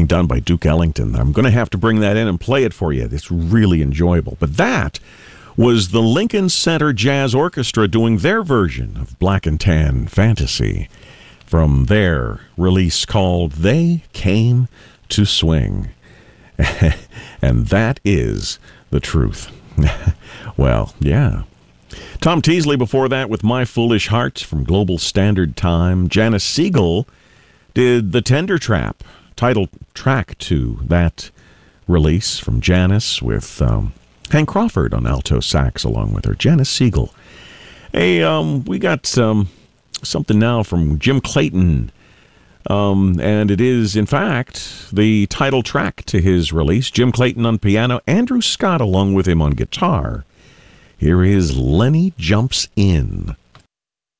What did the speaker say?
being done by Duke Ellington. I'm going to have to bring that in and play it for you. It's really enjoyable. But that was the Lincoln Center Jazz Orchestra doing their version of Black and Tan Fantasy from their release called They Came to Swing. And that is the truth. Well, yeah. Tom Teasley before that with My Foolish Heart from Global Standard Time. Janice Siegel did The Tender Trap, title track to that release from Janice with Hank Crawford on alto sax along with her. Janice Siegel. Hey, we got something now from Jim Clayton. And it is, in fact, the title track to his release. Jim Clayton on piano, Andrew Scott along with him on guitar. Here is Lenny Jumps In.